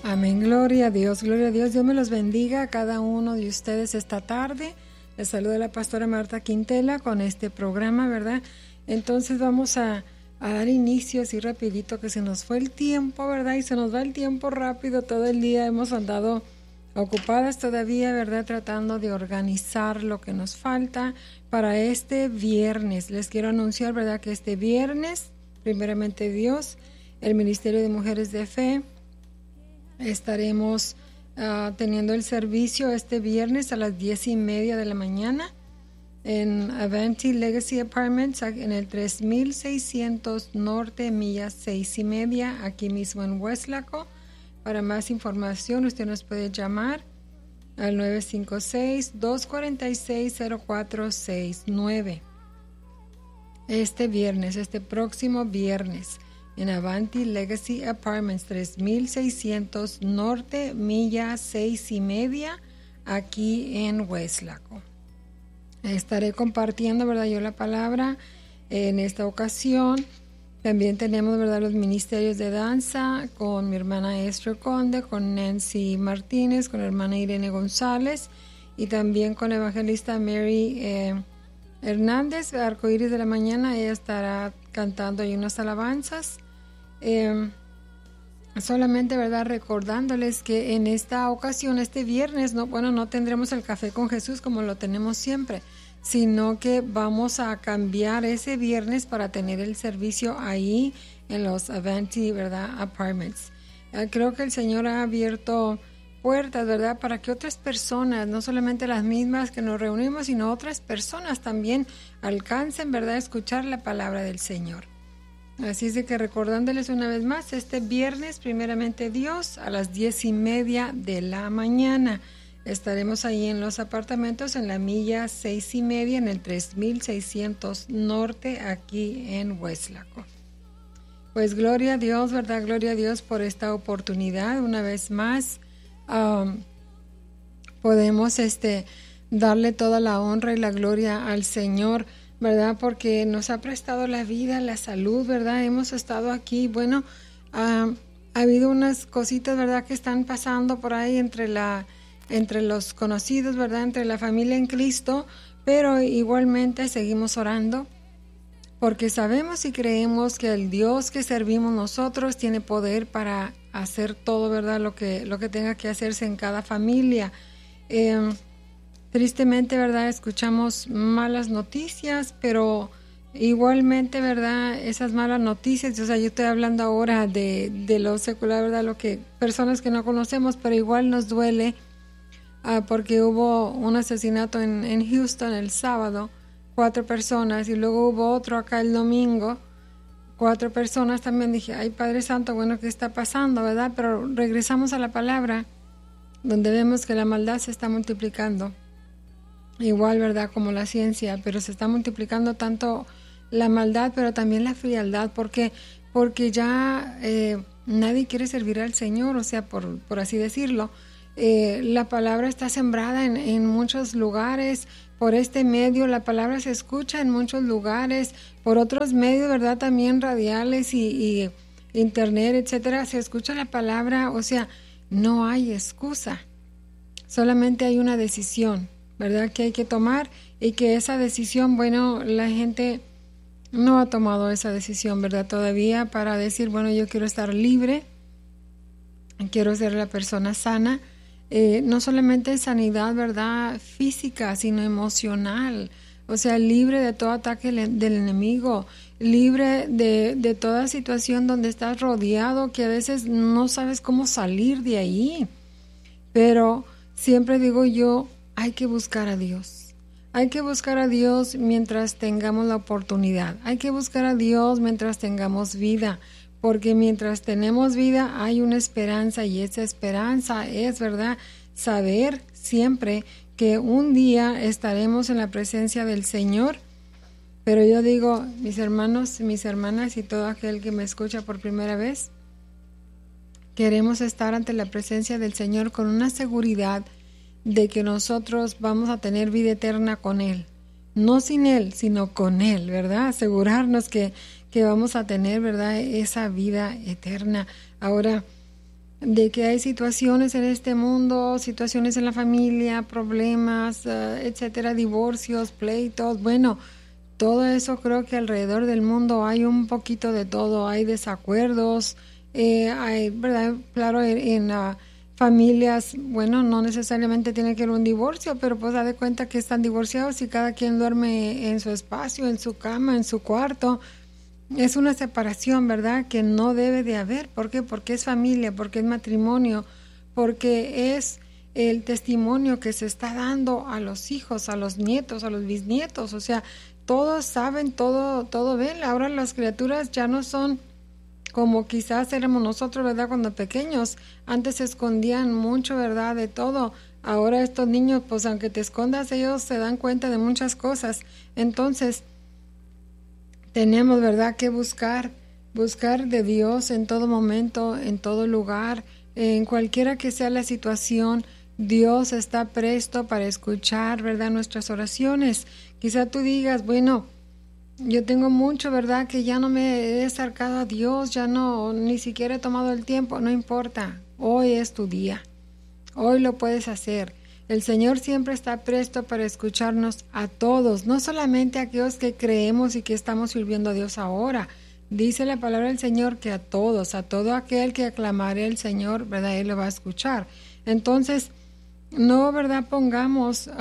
Amén, gloria a Dios, gloria a Dios. Dios me los bendiga a cada uno de ustedes esta tarde. Les saluda la pastora Marta Quintela con este programa, ¿verdad? Entonces vamos a dar inicio así rapidito, que se nos fue el tiempo, ¿verdad? Y se nos va el tiempo rápido, todo el día hemos andado ocupadas todavía, ¿verdad? Tratando de organizar lo que nos falta para este viernes. Les quiero anunciar, ¿verdad? Que este viernes, primeramente Dios, el Ministerio de Mujeres de Fe, estaremos teniendo el servicio este viernes a las 10:30 de la mañana en Avanti Legacy Apartments en el 3600 Norte, milla 6:30, aquí mismo en Weslaco. Para más información usted nos puede llamar al 956-246-0469. Este próximo viernes, en Avanti Legacy Apartments, 3600 Norte, milla 6:30, aquí en Weslaco. Estaré compartiendo, ¿verdad?, yo la palabra en esta ocasión. También tenemos, ¿verdad?, los ministerios de danza con mi hermana Esther Conde, con Nancy Martínez, con la hermana Irene González y también con la evangelista Mary Hernández, Arcoíris de la Mañana. Ella estará cantando ahí unas alabanzas. Solamente, ¿verdad?, recordándoles que en esta ocasión, este viernes, no tendremos el café con Jesús como lo tenemos siempre, sino que vamos a cambiar ese viernes para tener el servicio ahí en los Avanti, ¿verdad?, Apartments. Creo que el Señor ha abierto puertas, ¿verdad?, para que otras personas, no solamente las mismas que nos reunimos, sino otras personas también alcancen, ¿verdad?, a escuchar la palabra del Señor. Así es de que recordándoles una vez más, este viernes, primeramente Dios, a las 10:30 de la mañana, estaremos ahí en los apartamentos en la milla 6:30, en el 3600 Norte, aquí en Weslaco. Pues gloria a Dios, ¿verdad? Gloria a Dios por esta oportunidad. Una vez más, podemos darle toda la honra y la gloria al Señor, ¿verdad? Porque nos ha prestado la vida, la salud, ¿verdad? Hemos estado aquí, bueno, ha habido unas cositas, ¿verdad?, que están pasando por ahí entre los conocidos, ¿verdad?, entre la familia en Cristo, pero igualmente seguimos orando, porque sabemos y creemos que el Dios que servimos nosotros tiene poder para hacer todo, ¿verdad?, lo que tenga que hacerse en cada familia. Tristemente, ¿verdad?, escuchamos malas noticias, pero igualmente, ¿verdad?, esas malas noticias, o sea, yo estoy hablando ahora de lo secular, ¿verdad?, personas que no conocemos, pero igual nos duele, porque hubo un asesinato en Houston el sábado, 4 personas, y luego hubo otro acá el domingo, 4 personas también. Dije, ay, Padre Santo, bueno, ¿qué está pasando, verdad? Pero regresamos a la palabra, donde vemos que la maldad se está multiplicando. Igual, ¿verdad?, como la ciencia, pero se está multiplicando tanto la maldad, pero también la frialdad, porque ya nadie quiere servir al Señor, o sea, por así decirlo. La palabra está sembrada en muchos lugares, por este medio la palabra se escucha en muchos lugares, por otros medios, ¿verdad?, también radiales y internet, etcétera, se escucha la palabra, o sea, no hay excusa, solamente hay una decisión, ¿verdad?, que hay que tomar, y que esa decisión, bueno, la gente no ha tomado esa decisión, ¿verdad?, todavía, para decir, bueno, yo quiero estar libre, quiero ser la persona sana, no solamente sanidad, ¿verdad?, física, sino emocional, o sea, libre de todo ataque del enemigo, libre de toda situación donde estás rodeado, que a veces no sabes cómo salir de ahí, pero siempre digo yo, hay que buscar a Dios. Hay que buscar a Dios mientras tengamos la oportunidad. Hay que buscar a Dios mientras tengamos vida. Porque mientras tenemos vida hay una esperanza. Y esa esperanza es, ¿verdad?, saber siempre que un día estaremos en la presencia del Señor. Pero yo digo, mis hermanos, mis hermanas y todo aquel que me escucha por primera vez, queremos estar ante la presencia del Señor con una seguridad de que nosotros vamos a tener vida eterna con Él. No sin Él, sino con Él, ¿verdad? Asegurarnos que vamos a tener, ¿verdad?, esa vida eterna. Ahora, de que hay situaciones en este mundo, situaciones en la familia, problemas, etcétera, divorcios, pleitos, bueno, todo eso creo que alrededor del mundo hay un poquito de todo, hay desacuerdos, hay, ¿verdad? Claro, en familias, bueno, no necesariamente tiene que haber un divorcio, pero pues da de cuenta que están divorciados y cada quien duerme en su espacio, en su cama, en su cuarto. Es una separación, ¿verdad? Que no debe de haber. ¿Por qué? Porque es familia, porque es matrimonio, porque es el testimonio que se está dando a los hijos, a los nietos, a los bisnietos. O sea, todos saben, todo ven. Ahora las criaturas ya no son como quizás éramos nosotros, ¿verdad? Cuando pequeños. Antes se escondían mucho, ¿verdad? De todo. Ahora estos niños, pues aunque te escondas, ellos se dan cuenta de muchas cosas. Entonces, tenemos, ¿verdad?, que buscar de Dios en todo momento, en todo lugar, en cualquiera que sea la situación. Dios está presto para escuchar, ¿verdad?, nuestras oraciones. Quizá tú digas, bueno, yo tengo mucho, ¿verdad?, que ya no me he acercado a Dios, ya no, ni siquiera he tomado el tiempo. No importa, hoy es tu día, hoy lo puedes hacer. El Señor siempre está presto para escucharnos a todos, no solamente a aquellos que creemos y que estamos sirviendo a Dios ahora. Dice la palabra del Señor que a todos, a todo aquel que aclamare al Señor, ¿verdad?, Él lo va a escuchar. Entonces, no, ¿verdad?, pongamos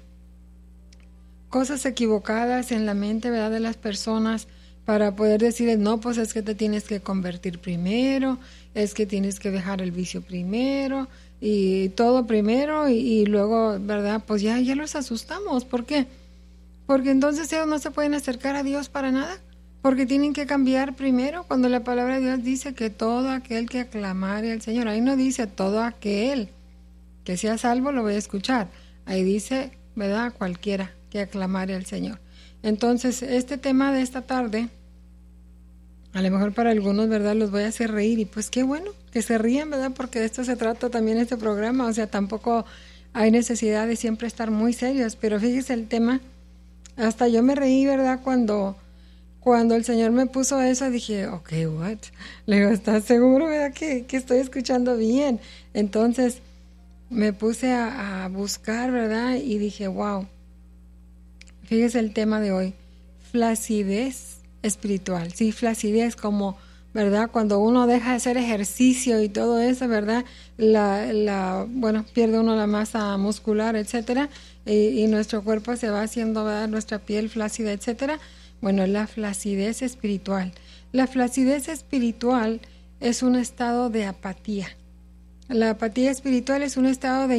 cosas equivocadas en la mente, ¿verdad?, de las personas para poder decirles, no, pues es que te tienes que convertir primero, es que tienes que dejar el vicio primero, y todo primero y luego, ¿verdad? Pues ya los asustamos. ¿Por qué? Porque entonces ellos no se pueden acercar a Dios para nada, porque tienen que cambiar primero, cuando la palabra de Dios dice que todo aquel que aclamare al Señor, ahí no dice todo aquel que sea salvo lo voy a escuchar, ahí dice, ¿verdad?, cualquiera que aclamare al Señor. Entonces, este tema de esta tarde, a lo mejor para algunos, ¿verdad?, los voy a hacer reír, y pues qué bueno que se rían, ¿verdad?, porque de esto se trata también este programa. O sea, tampoco hay necesidad de siempre estar muy serios, pero fíjese el tema, hasta yo me reí, ¿verdad?, cuando el Señor me puso eso, dije, ok, what? Le digo, ¿estás seguro, verdad, que estoy escuchando bien? Entonces me puse a buscar, ¿verdad?, y dije, wow, fíjese el tema de hoy, flacidez espiritual. Sí, flacidez, como, ¿verdad?, cuando uno deja de hacer ejercicio y todo eso, ¿verdad?, bueno, pierde uno la masa muscular, etcétera, y nuestro cuerpo se va haciendo, ¿verdad?, nuestra piel flácida, etcétera. Bueno, la flacidez espiritual. La flacidez espiritual es un estado de apatía. La apatía espiritual es un estado de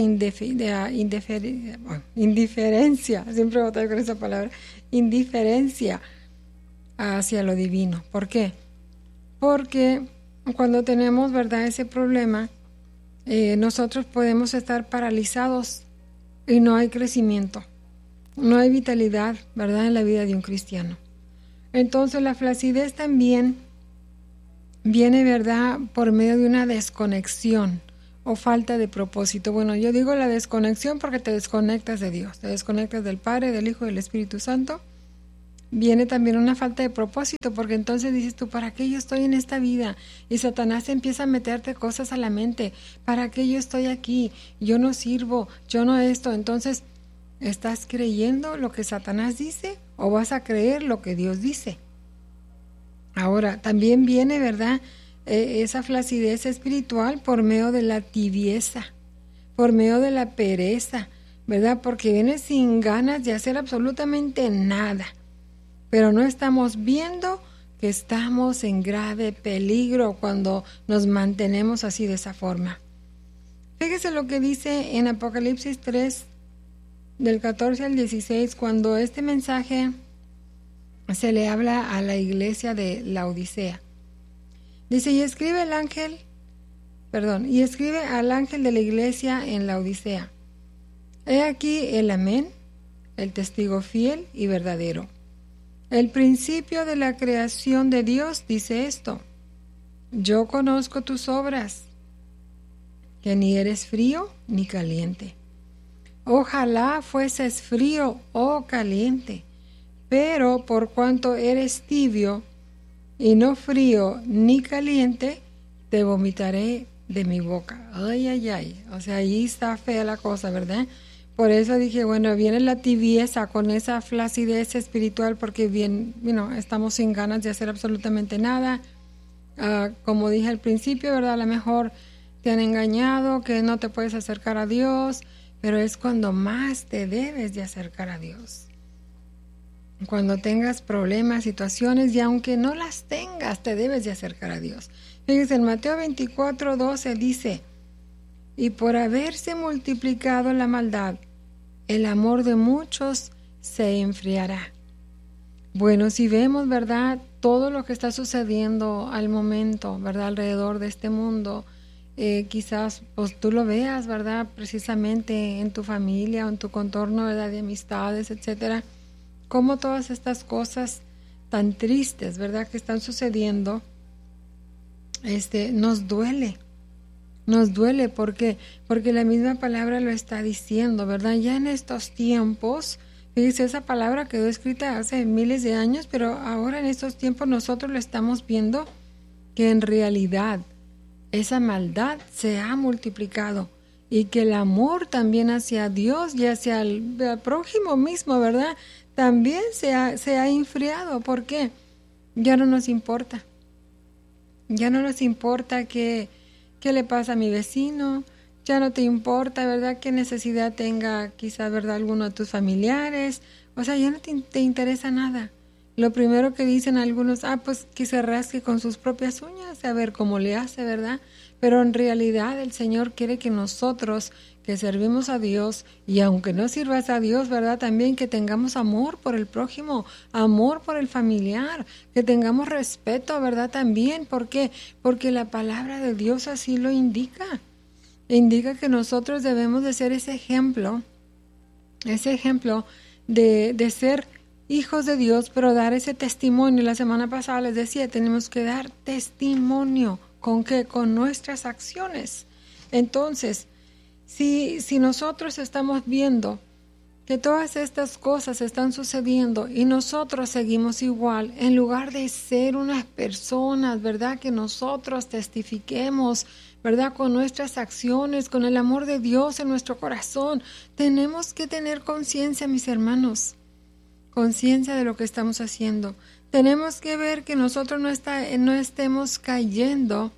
indiferencia, siempre voy a con esa palabra, indiferencia hacia lo divino. ¿Por qué? Porque cuando tenemos, ¿verdad?, ese problema, nosotros podemos estar paralizados y no hay crecimiento, no hay vitalidad, ¿verdad?, en la vida de un cristiano. Entonces la flacidez también viene, ¿verdad?, por medio de una desconexión o falta de propósito. Bueno, yo digo la desconexión porque te desconectas de Dios, te desconectas del Padre, del Hijo y del Espíritu Santo. Viene también una falta de propósito, porque entonces dices tú, ¿para qué yo estoy en esta vida? Y Satanás empieza a meterte cosas a la mente. ¿Para qué yo estoy aquí? Yo no sirvo, yo no esto. Entonces, ¿estás creyendo lo que Satanás dice o vas a creer lo que Dios dice? Ahora, también viene, ¿verdad?, esa flacidez espiritual por medio de la tibieza, por medio de la pereza, ¿verdad? Porque viene sin ganas de hacer absolutamente nada. Pero no estamos viendo que estamos en grave peligro cuando nos mantenemos así, de esa forma. Fíjese lo que dice en Apocalipsis 3, del 14 al 16, cuando este mensaje se le habla a la iglesia de Laodicea. Dice, y escribe al ángel de la iglesia en Laodicea. He aquí el amén, el testigo fiel y verdadero. El principio de la creación de Dios dice esto: yo conozco tus obras, que ni eres frío ni caliente. Ojalá fueses frío o caliente, pero por cuanto eres tibio y no frío ni caliente, te vomitaré de mi boca. Ay, ay, ay. O sea, ahí está fea la cosa, ¿verdad? Por eso dije, bueno, viene la tibieza con esa flacidez espiritual porque bien, estamos sin ganas de hacer absolutamente nada. Como dije al principio, ¿verdad? A lo mejor te han engañado, que no te puedes acercar a Dios, pero es cuando más te debes de acercar a Dios. Cuando tengas problemas, situaciones, y aunque no las tengas, te debes de acercar a Dios. Fíjense, en Mateo 24:12 dice, y por haberse multiplicado la maldad, el amor de muchos se enfriará. Bueno, si vemos, ¿verdad?, todo lo que está sucediendo al momento, ¿verdad?, alrededor de este mundo, quizás pues tú lo veas, ¿verdad?, precisamente en tu familia o en tu contorno, ¿verdad?, de amistades, etcétera, cómo todas estas cosas tan tristes, ¿verdad?, que están sucediendo, nos duele. Nos duele porque la misma palabra lo está diciendo, ¿verdad? Ya en estos tiempos, fíjese, esa palabra quedó escrita hace miles de años, pero ahora en estos tiempos nosotros lo estamos viendo que en realidad esa maldad se ha multiplicado y que el amor también hacia Dios y hacia el prójimo mismo, ¿verdad?, también se ha enfriado. ¿Por qué? Ya no nos importa. Ya no nos importa qué le pasa a mi vecino, ya no te importa, ¿verdad?, qué necesidad tenga quizás, ¿verdad?, alguno de tus familiares. O sea, ya no te interesa nada. Lo primero que dicen algunos, pues que se rasque con sus propias uñas, a ver cómo le hace, ¿verdad? Pero en realidad el Señor quiere que nosotros, que servimos a Dios, y aunque no sirvas a Dios, ¿verdad?, también que tengamos amor por el prójimo, amor por el familiar, que tengamos respeto, ¿verdad?, también. ¿Por qué? Porque la palabra de Dios así lo indica. Indica que nosotros debemos de ser ese ejemplo de ser hijos de Dios, pero dar ese testimonio. La semana pasada les decía, tenemos que dar testimonio. ¿Con qué? Con nuestras acciones. Entonces, si nosotros estamos viendo que todas estas cosas están sucediendo y nosotros seguimos igual, en lugar de ser unas personas, ¿verdad?, que nosotros testifiquemos, ¿verdad?, con nuestras acciones, con el amor de Dios en nuestro corazón, tenemos que tener conciencia, mis hermanos, conciencia de lo que estamos haciendo. Tenemos que ver que nosotros no estemos cayendo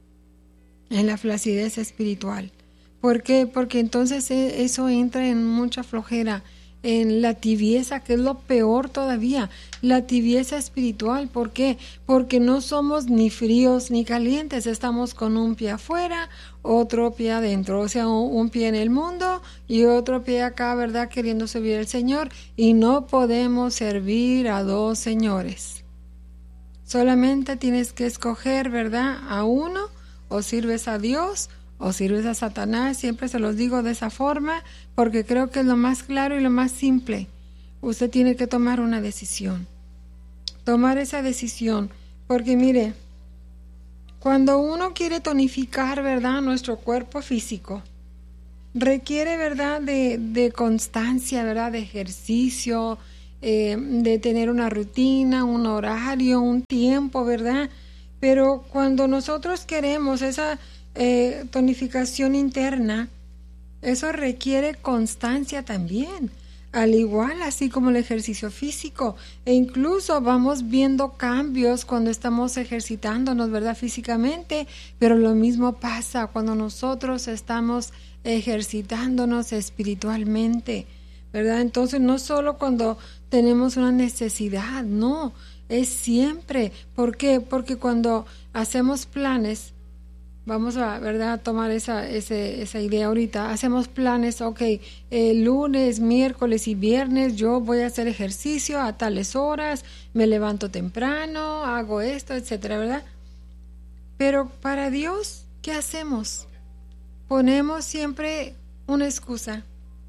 en la flacidez espiritual. ¿Por qué? Porque entonces eso entra en mucha flojera, en la tibieza, que es lo peor todavía, la tibieza espiritual. ¿Por qué? Porque no somos ni fríos ni calientes, estamos con un pie afuera, otro pie adentro, o sea, un pie en el mundo y otro pie acá, ¿verdad?, queriendo servir al Señor, y no podemos servir a dos señores. Solamente tienes que escoger, ¿verdad?, a uno, o sirves a Dios o sirves a Satanás. Siempre se los digo de esa forma porque creo que es lo más claro y lo más simple. Usted tiene que tomar una decisión. Tomar esa decisión. Porque mire, cuando uno quiere tonificar, ¿verdad?, nuestro cuerpo físico, requiere, ¿verdad?, de constancia, ¿verdad?, de ejercicio, de tener una rutina, un horario, un tiempo, ¿verdad? Pero cuando nosotros queremos esa tonificación interna, eso requiere constancia también, al igual así como el ejercicio físico, e incluso vamos viendo cambios cuando estamos ejercitándonos, ¿verdad?, físicamente, pero lo mismo pasa cuando nosotros estamos ejercitándonos espiritualmente, ¿verdad? Entonces no solo cuando tenemos una necesidad, no, es siempre. ¿Por qué? Porque cuando hacemos planes, vamos a, ¿verdad?, tomar esa idea ahorita. Hacemos planes, lunes, miércoles y viernes yo voy a hacer ejercicio a tales horas, me levanto temprano, hago esto, etcétera, ¿verdad? Pero para Dios, ¿qué hacemos? Ponemos siempre una excusa.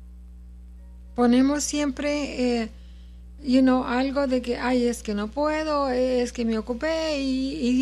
Ponemos siempre algo de que, es que no puedo, es que me ocupé, y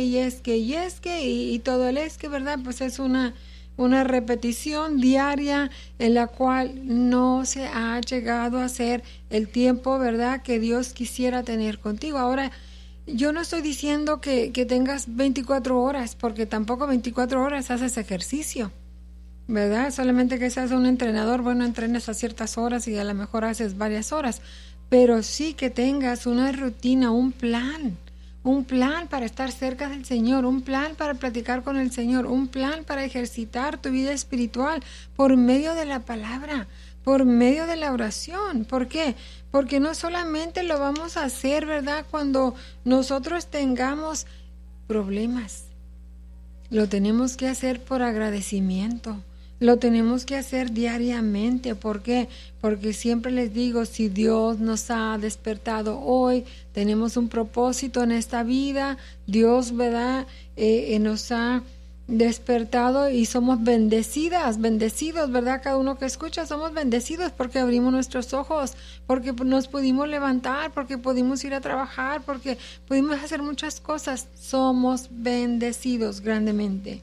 todo el es que, ¿verdad? Pues es una repetición diaria en la cual no se ha llegado a hacer el tiempo, ¿verdad?, que Dios quisiera tener contigo. Ahora, yo no estoy diciendo que tengas 24 horas, porque tampoco 24 horas haces ejercicio, ¿verdad? Solamente que seas un entrenador, bueno, entrenes a ciertas horas y a lo mejor haces varias horas, pero sí que tengas una rutina, un plan para estar cerca del Señor, un plan para platicar con el Señor, un plan para ejercitar tu vida espiritual por medio de la palabra, por medio de la oración. ¿Por qué? Porque no solamente lo vamos a hacer, ¿verdad?, cuando nosotros tengamos problemas. Lo tenemos que hacer por agradecimiento. Lo tenemos que hacer diariamente. ¿Por qué? Porque siempre les digo, si Dios nos ha despertado hoy, tenemos un propósito en esta vida, Dios, ¿verdad?, nos ha despertado y somos bendecidos, ¿verdad? Cada uno que escucha, somos bendecidos porque abrimos nuestros ojos, porque nos pudimos levantar, porque pudimos ir a trabajar, porque pudimos hacer muchas cosas. Somos bendecidos grandemente.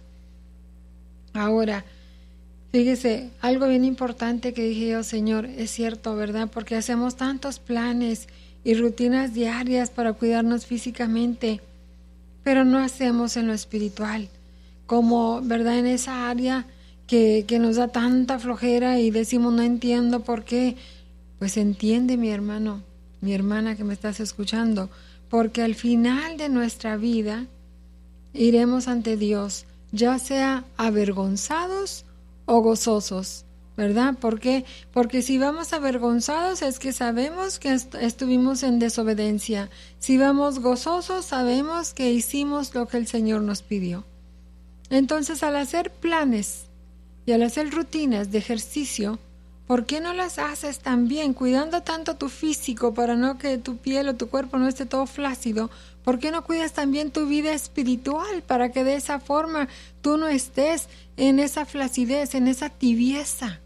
Ahora, fíjese, algo bien importante que dije yo, Señor, es cierto, ¿verdad? Porque hacemos tantos planes y rutinas diarias para cuidarnos físicamente, pero no hacemos en lo espiritual, como, ¿verdad?, en esa área que nos da tanta flojera y decimos, no entiendo por qué. Pues entiende, mi hermano, mi hermana que me estás escuchando, porque al final de nuestra vida iremos ante Dios, ya sea avergonzados o gozosos, ¿verdad? ¿Por qué? Porque si vamos avergonzados es que sabemos que estuvimos en desobediencia. Si vamos gozosos, sabemos que hicimos lo que el Señor nos pidió. Entonces, al hacer planes y al hacer rutinas de ejercicio, ¿por qué no las haces también cuidando tanto tu físico para no que tu piel o tu cuerpo no esté todo flácido? ¿Por qué no cuidas también tu vida espiritual para que de esa forma tú no estés en esa flacidez, en esa tibieza?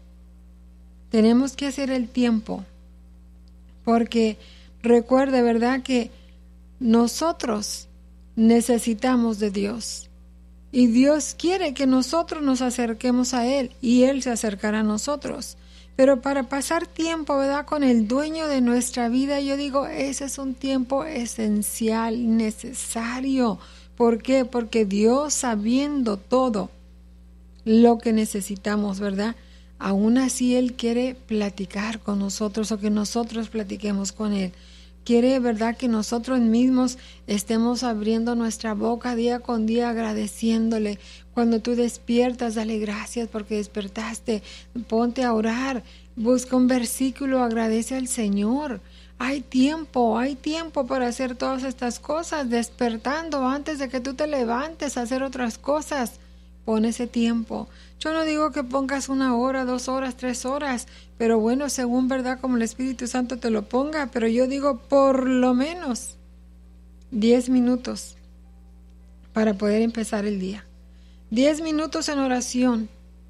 Tenemos que hacer el tiempo, porque recuerde, ¿verdad?, que nosotros necesitamos de Dios. Y Dios quiere que nosotros nos acerquemos a Él y Él se acercará a nosotros. Pero para pasar tiempo, ¿verdad?, con el dueño de nuestra vida, yo digo, ese es un tiempo esencial, necesario. ¿Por qué? Porque Dios, sabiendo todo lo que necesitamos, ¿verdad?, aún así Él quiere platicar con nosotros o que nosotros platiquemos con Él. Quiere, ¿verdad?, que nosotros mismos estemos abriendo nuestra boca día con día agradeciéndole. Cuando tú despiertas, dale gracias porque despertaste. Ponte a orar, busca un versículo, agradece al Señor. Hay tiempo para hacer todas estas cosas, despertando antes de que tú te levantes a hacer otras cosas. Pon ese tiempo. Yo no digo que pongas 1 hora, 2 horas, 3 horas, pero bueno, según, ¿verdad?, como el Espíritu Santo te lo ponga, pero yo digo por lo menos 10 minutos para poder empezar el día. 10 minutos en oración,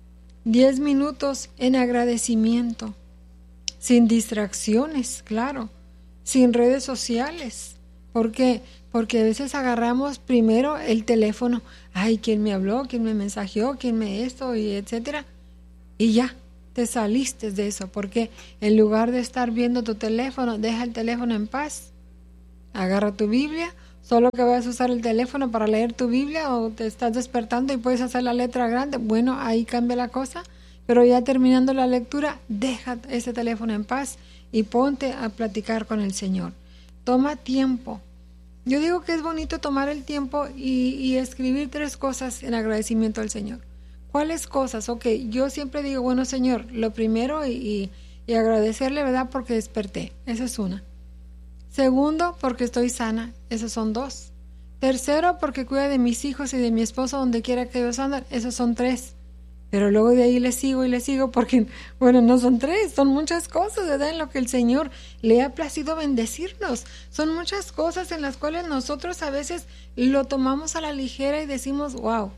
10 minutos en agradecimiento, sin distracciones, claro, sin redes sociales. ¿Por qué? Porque a veces agarramos primero el teléfono. Ay, ¿quién me habló? ¿Quién me mensajeó? ¿Quién me esto? Y etcétera. Y ya, te saliste de eso. Porque en lugar de estar viendo tu teléfono, deja el teléfono en paz. Agarra tu Biblia. Solo que vas a usar el teléfono para leer tu Biblia o te estás despertando y puedes hacer la letra grande. Bueno, ahí cambia la cosa. Pero ya terminando la lectura, deja ese teléfono en paz y ponte a platicar con el Señor. Toma tiempo. Yo digo que es bonito tomar el tiempo y escribir 3 cosas en agradecimiento al Señor. ¿Cuáles cosas? Ok, yo siempre digo, bueno, Señor, lo primero y agradecerle, ¿verdad?, porque desperté. Esa es una. Segundo, porque estoy sana. Esos son 2. Tercero, porque cuida de mis hijos y de mi esposo donde quiera que ellos andan. Esos son 3. Pero luego de ahí le sigo porque, bueno, no son 3, son muchas cosas, ¿verdad?, en lo que el Señor le ha placido bendecirnos. Son muchas cosas en las cuales nosotros a veces lo tomamos a la ligera y decimos, wow,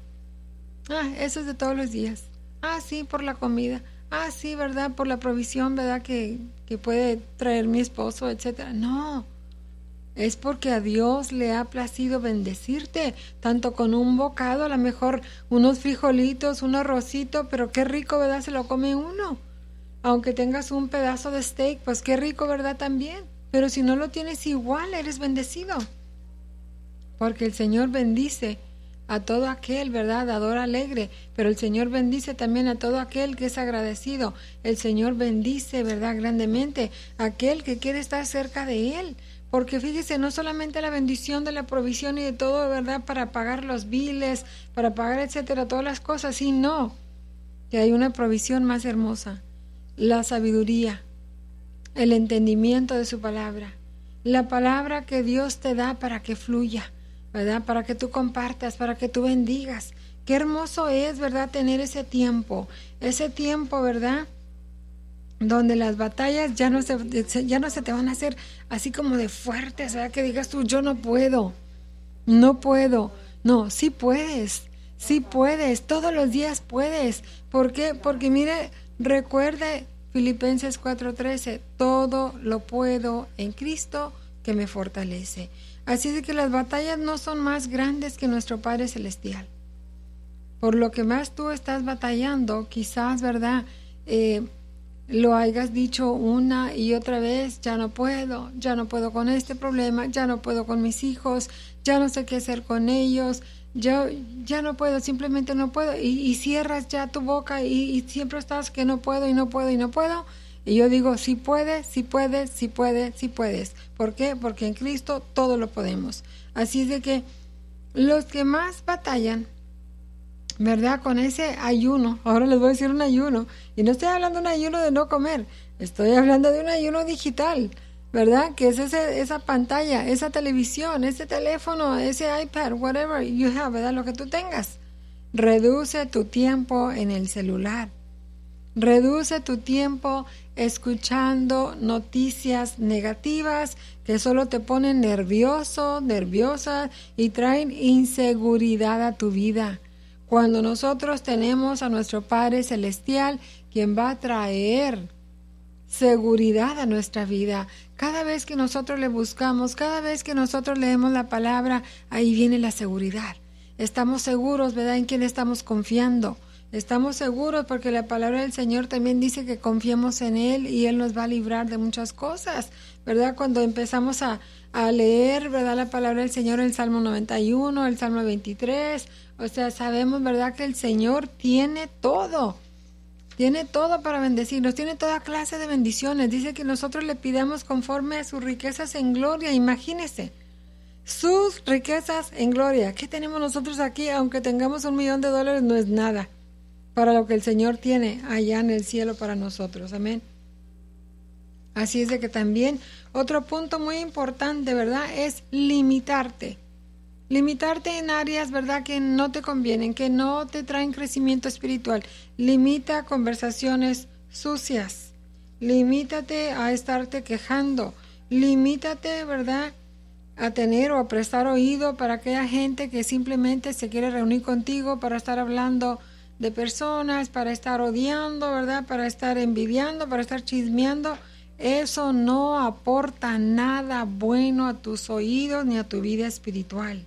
eso es de todos los días. Sí, por la comida. Sí, ¿verdad?, por la provisión, ¿verdad?, que puede traer mi esposo, etcétera. No. Es porque a Dios le ha placido bendecirte, tanto con un bocado, a lo mejor unos frijolitos, un arrocito, pero qué rico, ¿verdad?, se lo come uno. Aunque tengas un pedazo de steak, pues qué rico, ¿verdad?, también. Pero si no lo tienes igual, eres bendecido. porque el Señor bendice a todo aquel, ¿verdad?, dador alegre, pero el Señor bendice también a todo aquel que es agradecido. El Señor bendice, ¿verdad?, grandemente a aquel que quiere estar cerca de Él, porque fíjese, no solamente la bendición de la provisión y de todo, ¿verdad?, para pagar los biles, para pagar, etcétera, todas las cosas, sino que hay una provisión más hermosa, la sabiduría, el entendimiento de su palabra, la palabra que Dios te da para que fluya, ¿verdad?, para que tú compartas, para que tú bendigas. Qué hermoso es, ¿verdad?, tener ese tiempo, ¿verdad?, donde las batallas ya no se te van a hacer así como de fuertes, ¿verdad?, que digas tú, yo no puedo. No, sí puedes, todos los días puedes. ¿Por qué? Porque mire, recuerde Filipenses 4:13, todo lo puedo en Cristo que me fortalece. Así de que las batallas no son más grandes que nuestro Padre Celestial. Por lo que más tú estás batallando, quizás, ¿verdad?, lo hayas dicho una y otra vez, ya no puedo con este problema, ya no puedo con mis hijos, ya no sé qué hacer con ellos, yo ya no puedo, simplemente no puedo, y cierras ya tu boca y siempre estás que no puedo. Y yo digo, sí puedes. ¿Por qué? Porque en Cristo todo lo podemos. Así es de que los que más batallan, ¿verdad?, con ese ayuno, ahora les voy a decir un ayuno, y no estoy hablando de un ayuno de no comer, estoy hablando de un ayuno digital, ¿verdad?, que es esa pantalla, esa televisión, ese teléfono, ese iPad, whatever you have, ¿verdad?, lo que tú tengas. Reduce tu tiempo en el celular. Reduce tu tiempo escuchando noticias negativas que solo te ponen nerviosa y traen inseguridad a tu vida. Cuando nosotros tenemos a nuestro Padre Celestial, quien va a traer seguridad a nuestra vida. Cada vez que nosotros le buscamos, cada vez que nosotros leemos la palabra, ahí viene la seguridad. Estamos seguros, ¿verdad?, en quién estamos confiando. Estamos seguros porque la palabra del Señor también dice que confiemos en Él y Él nos va a librar de muchas cosas, ¿verdad? Cuando empezamos a leer, ¿verdad?, la palabra del Señor, el Salmo 91, el Salmo 23, o sea, sabemos, ¿verdad?, que el Señor tiene todo para bendecirnos, tiene toda clase de bendiciones. Dice que nosotros le pidamos conforme a sus riquezas en gloria. Imagínese, sus riquezas en gloria. ¿Qué tenemos nosotros aquí? Aunque tengamos $1,000,000, no es nada para lo que el Señor tiene allá en el cielo para nosotros. Amén. Así es de que también otro punto muy importante, ¿verdad?, es limitarte. Limitarte en áreas, ¿verdad?, que no te convienen, que no te traen crecimiento espiritual. Limita conversaciones sucias. Limítate a estarte quejando. Limítate, ¿verdad?, a tener o a prestar oído para aquella gente que simplemente se quiere reunir contigo para estar hablando de personas, para estar odiando, ¿verdad?, para estar envidiando, para estar chismeando. Eso no aporta nada bueno a tus oídos ni a tu vida espiritual.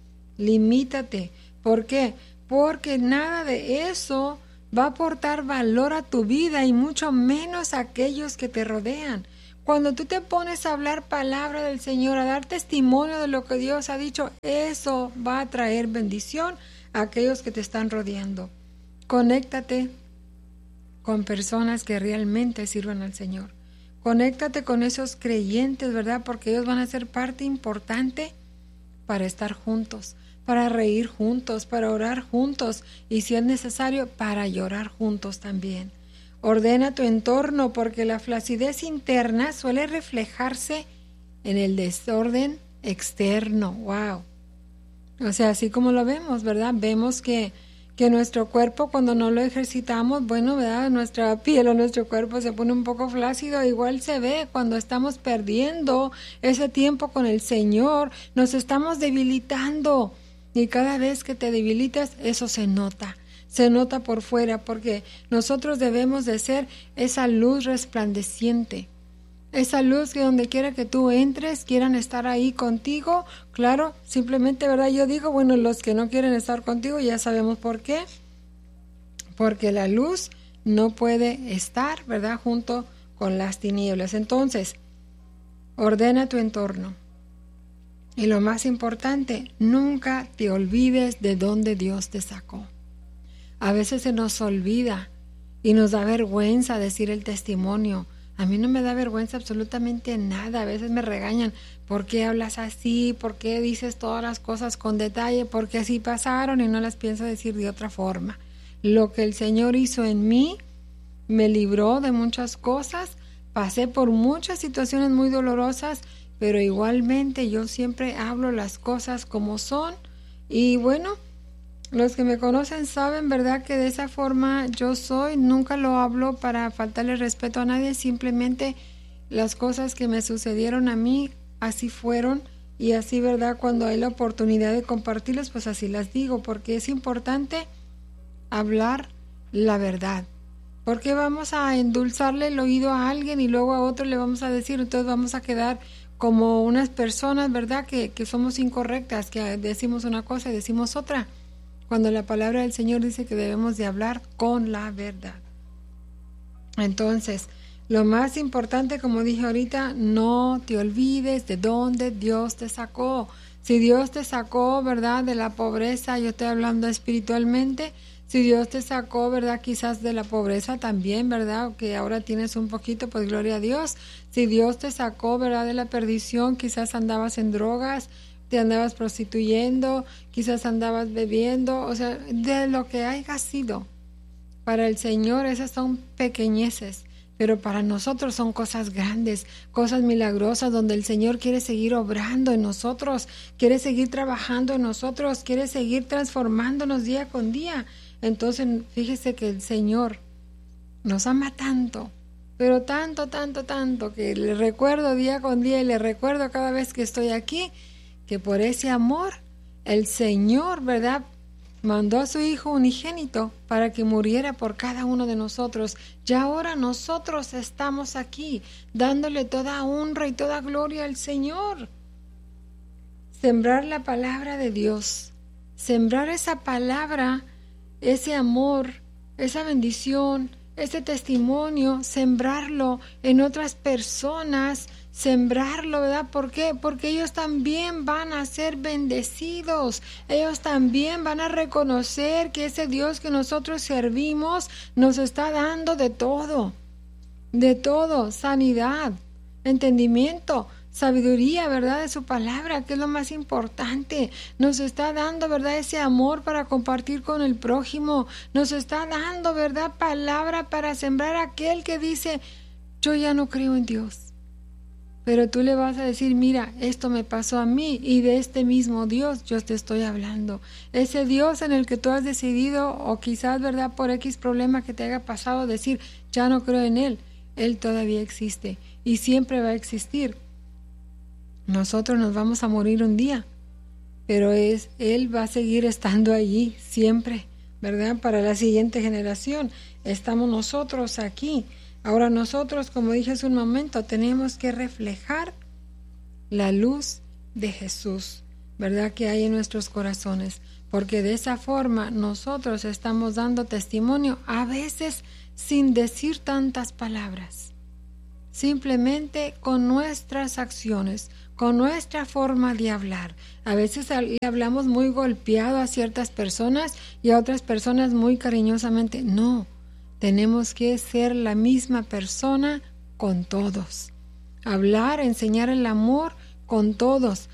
Limítate. ¿Por qué? Porque nada de eso va a aportar valor a tu vida y mucho menos a aquellos que te rodean. Cuando tú te pones a hablar palabra del Señor, a dar testimonio de lo que Dios ha dicho, eso va a traer bendición a aquellos que te están rodeando. Conéctate con personas que realmente sirvan al Señor. Conéctate con esos creyentes, ¿verdad?, porque ellos van a ser parte importante para estar juntos, para reír juntos, para orar juntos y, si es necesario, para llorar juntos también. Ordena tu entorno, porque la flacidez interna suele reflejarse en el desorden externo. ¡Wow! O sea, así como lo vemos, ¿verdad? Vemos que nuestro cuerpo, cuando no lo ejercitamos, bueno, ¿verdad?, nuestra piel o nuestro cuerpo se pone un poco flácido. Igual se ve cuando estamos perdiendo ese tiempo con el Señor, nos estamos debilitando. Y cada vez que te debilitas, eso se nota por fuera, porque nosotros debemos de ser esa luz resplandeciente. Esa luz que donde quiera que tú entres, quieran estar ahí contigo. Claro, simplemente, ¿verdad?, yo digo, bueno, los que no quieren estar contigo, ya sabemos por qué. Porque la luz no puede estar, ¿verdad?, junto con las tinieblas. Entonces, ordena tu entorno. Y lo más importante, nunca te olvides de dónde Dios te sacó. A veces se nos olvida y nos da vergüenza decir el testimonio. A mí no me da vergüenza absolutamente nada. A veces me regañan. ¿Por qué hablas así? ¿Por qué dices todas las cosas con detalle? Porque así pasaron y no las pienso decir de otra forma. Lo que el Señor hizo en mí me libró de muchas cosas. Pasé por muchas situaciones muy dolorosas, pero igualmente yo siempre hablo las cosas como son. Y bueno, los que me conocen saben, ¿verdad?, que de esa forma yo soy. Nunca lo hablo para faltarle respeto a nadie, simplemente las cosas que me sucedieron a mí, así fueron, y así, ¿verdad?, cuando hay la oportunidad de compartirlas, pues así las digo, porque es importante hablar la verdad. Porque vamos a endulzarle el oído a alguien y luego a otro le vamos a decir, entonces vamos a quedar como unas personas, ¿verdad?, que somos incorrectas, que decimos una cosa y decimos otra, cuando la palabra del Señor dice que debemos de hablar con la verdad. Entonces, lo más importante, como dije ahorita, no te olvides de dónde Dios te sacó. Si Dios te sacó, ¿verdad?, de la pobreza, yo estoy hablando espiritualmente. Si Dios te sacó, ¿verdad?, quizás de la pobreza también, ¿verdad?, que ahora tienes un poquito, pues gloria a Dios. Si Dios te sacó, ¿verdad?, de la perdición, quizás andabas en drogas, te andabas prostituyendo, quizás andabas bebiendo, o sea, de lo que haya sido. Para el Señor esas son pequeñeces, pero para nosotros son cosas grandes, cosas milagrosas, donde el Señor quiere seguir obrando en nosotros, quiere seguir trabajando en nosotros, quiere seguir transformándonos día con día. Entonces, fíjese que el Señor nos ama tanto, pero tanto, tanto, tanto, que le recuerdo día con día y le recuerdo cada vez que estoy aquí, que por ese amor el Señor, ¿verdad?, mandó a su Hijo unigénito para que muriera por cada uno de nosotros. Y ahora nosotros estamos aquí, dándole toda honra y toda gloria al Señor. Sembrar la palabra de Dios, sembrar esa palabra, ese amor, esa bendición, ese testimonio, sembrarlo en otras personas, sembrarlo, ¿verdad? ¿Por qué? Porque ellos también van a ser bendecidos, ellos también van a reconocer que ese Dios que nosotros servimos nos está dando de todo, sanidad, entendimiento, sabiduría, ¿verdad?, de su palabra, que es lo más importante. Nos está dando, ¿verdad?, ese amor para compartir con el prójimo. Nos está dando, ¿verdad?, palabra para sembrar a aquel que dice, yo ya no creo en Dios. Pero tú le vas a decir, mira, esto me pasó a mí y de este mismo Dios yo te estoy hablando. Ese Dios en el que tú has decidido, o quizás, ¿verdad?, por X problema que te haya pasado, decir, ya no creo en Él. Él todavía existe y siempre va a existir. Nosotros nos vamos a morir un día, pero Él va a seguir estando allí siempre, ¿verdad? Para la siguiente generación. Estamos nosotros aquí. Ahora nosotros, como dije hace un momento, tenemos que reflejar la luz de Jesús, ¿verdad?, que hay en nuestros corazones, porque de esa forma nosotros estamos dando testimonio, a veces sin decir tantas palabras, simplemente con nuestras acciones, con nuestra forma de hablar. A veces hablamos muy golpeado a ciertas personas y a otras personas muy cariñosamente. No, tenemos que ser la misma persona con todos. Hablar, enseñar el amor con todos.